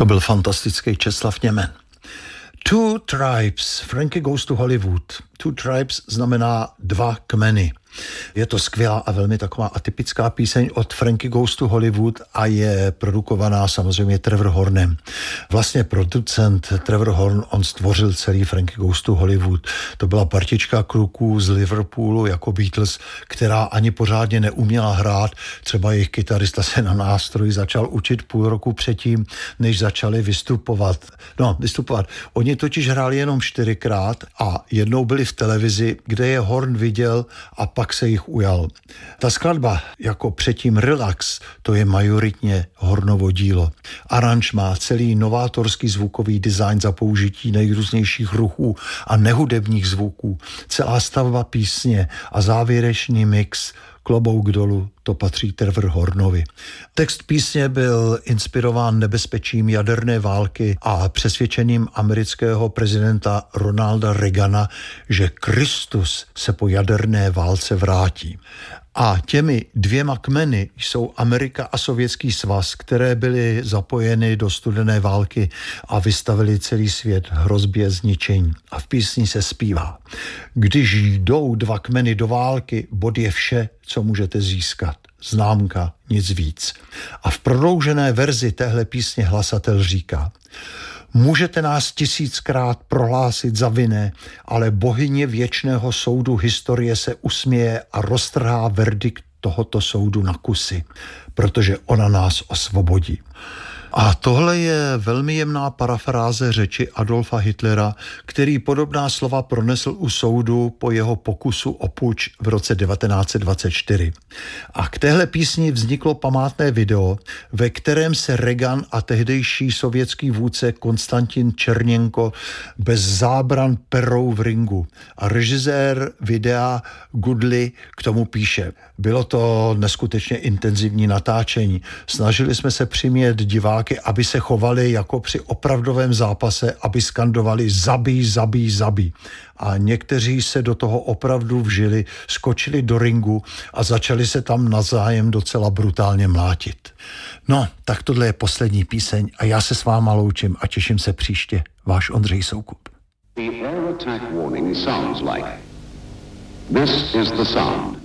To byl fantastický Česlav Němen. Two Tribes, Frankie Goes to Hollywood. Two Tribes znamená dva kmeny. Je to skvělá a velmi taková atypická píseň od Frankie Goes to Hollywood a je produkovaná samozřejmě Trevor Hornem. Vlastně producent Trevor Horn, on stvořil celý Frankie Goes to Hollywood. To byla partička kluků z Liverpoolu jako Beatles, která ani pořádně neuměla hrát. Třeba jejich kytarista se na nástroji začal učit půl roku předtím, než začali vystupovat. Oni totiž hráli jenom 4krát a jednou byli v televizi, kde je Horn viděl a pak se jich ujal. Ta skladba, jako předtím Relax, to je majoritně Hornovo dílo. Aranž má celý novátorský zvukový design za použití nejrůznějších ruchů a nehudebních zvuků. Celá stavba písně a závěrečný mix, klobouk dolů, to patří Trevor Hornovi. Text písně byl inspirován nebezpečím jaderné války a přesvědčením amerického prezidenta Ronalda Reagana, že Kristus se po jaderné válce vrátí. A těmi dvěma kmeny jsou Amerika a Sovětský svaz, které byly zapojeny do studené války a vystavili celý svět hrozbě zničení. A v písni se zpívá: když jdou dva kmeny do války, bod je vše, co můžete získat. Známka, nic víc. A v prodloužené verzi téhle písně hlasatel říká: můžete nás 1000krát prohlásit za vinné, ale bohyně věčného soudu historie se usměje a roztrhá verdikt tohoto soudu na kusy, protože ona nás osvobodí. A tohle je velmi jemná parafráze řeči Adolfa Hitlera, který podobná slova pronesl u soudu po jeho pokusu o puč v roce 1924. A k téhle písni vzniklo památné video, ve kterém se Reagan a tehdejší sovětský vůdce Konstantin Černěnko bez zábran perou v ringu. A režisér videa Goodley k tomu píše: bylo to neskutečně intenzivní natáčení. Snažili jsme se přimět diváky, aby se chovali jako při opravdovém zápase, aby skandovali zabij, zabij, zabij. A někteří se do toho opravdu vžili, skočili do ringu a začali se tam navzájem docela brutálně mlátit. No, tak tohle je poslední píseň a já se s váma loučím a těším se příště. Váš Ondřej Soukup. The air attack warning sounds like. This is the sound.